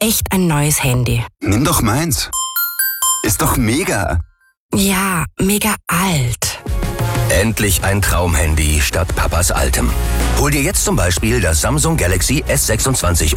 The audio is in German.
echt ein neues Handy. Nimm doch meins. Ist doch mega. Ja, mega alt. Endlich ein Traumhandy statt Papas altem. Hol dir jetzt zum Beispiel das Samsung Galaxy S26